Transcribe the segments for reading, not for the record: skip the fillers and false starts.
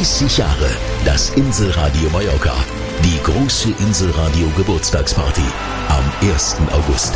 30 Jahre das Inselradio Mallorca. Die große Inselradio Geburtstagsparty am 1. August.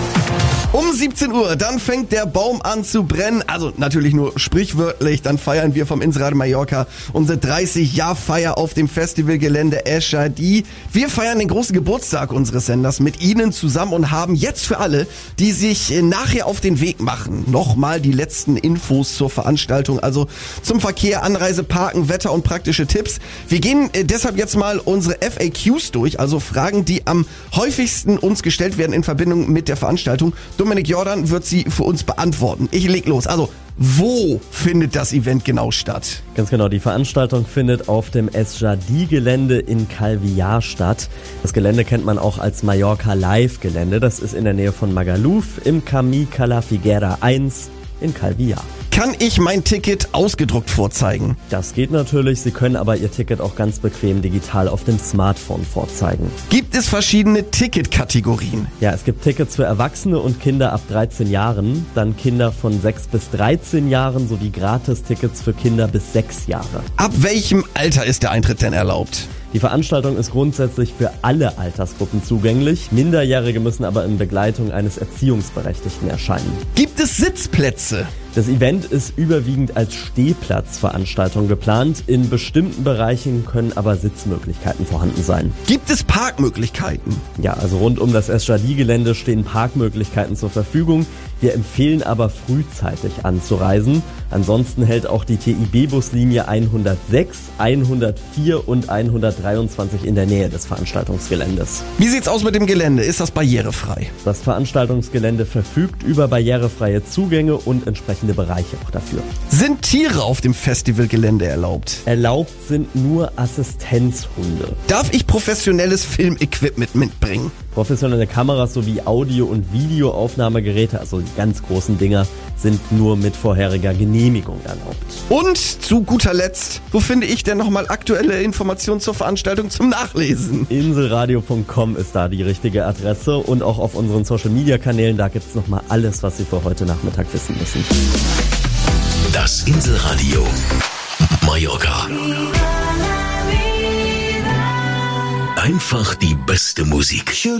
Um 17 Uhr, dann fängt der Baum an zu brennen. Also natürlich nur sprichwörtlich. Dann feiern wir vom Inselradio Mallorca unsere 30-Jahr-Feier auf dem Festivalgelände Eschadi. Wir feiern den großen Geburtstag unseres Senders mit Ihnen zusammen und haben jetzt für alle, die sich nachher auf den Weg machen, nochmal die letzten Infos zur Veranstaltung. Also zum Verkehr, Anreise, Parken, Wetter und praktische Tipps. Wir gehen deshalb jetzt mal unsere FAQs durch, also Fragen, die am häufigsten uns gestellt werden in Verbindung mit der Veranstaltung. Dominik Jordan wird sie für uns beantworten. Ich leg los. Also, wo findet das Event genau statt? Ganz genau, die Veranstaltung findet auf dem Eschadi-Gelände in Calvià statt. Das Gelände kennt man auch als Mallorca Live-Gelände. Das ist in der Nähe von Magaluf im Camí Cala Figuera 1 in Calvià. Kann ich mein Ticket ausgedruckt vorzeigen? Das geht natürlich, Sie können aber Ihr Ticket auch ganz bequem digital auf dem Smartphone vorzeigen. Gibt es verschiedene Ticketkategorien? Ja, es gibt Tickets für Erwachsene und Kinder ab 13 Jahren, dann Kinder von 6 bis 13 Jahren sowie Gratis-Tickets für Kinder bis 6 Jahre. Ab welchem Alter ist der Eintritt denn erlaubt? Die Veranstaltung ist grundsätzlich für alle Altersgruppen zugänglich. Minderjährige müssen aber in Begleitung eines Erziehungsberechtigten erscheinen. Gibt es Sitzplätze? Das Event ist überwiegend als Stehplatzveranstaltung geplant. In bestimmten Bereichen können aber Sitzmöglichkeiten vorhanden sein. Gibt es Parkmöglichkeiten? Ja, also rund um das Eschadi-Gelände stehen Parkmöglichkeiten zur Verfügung. Wir empfehlen aber frühzeitig anzureisen. Ansonsten hält auch die TIB-Buslinie 106, 104 und 123 in der Nähe des Veranstaltungsgeländes. Wie sieht's aus mit dem Gelände? Ist das barrierefrei? Das Veranstaltungsgelände verfügt über barrierefreie Zugänge und entsprechende Bereiche auch dafür. Sind Tiere auf dem Festivalgelände erlaubt? Erlaubt sind nur Assistenzhunde. Darf ich professionelles Filmequipment mitbringen? Professionelle Kameras sowie Audio- und Videoaufnahmegeräte, also die ganz großen Dinger, sind nur mit vorheriger Genehmigung erlaubt. Und zu guter Letzt, wo finde ich denn nochmal aktuelle Informationen zur Veranstaltung zum Nachlesen? Inselradio.com ist da die richtige Adresse und auch auf unseren Social-Media-Kanälen, da gibt's nochmal alles, was Sie für heute Nachmittag wissen müssen. Das Inselradio Mallorca. Einfach die beste Musik.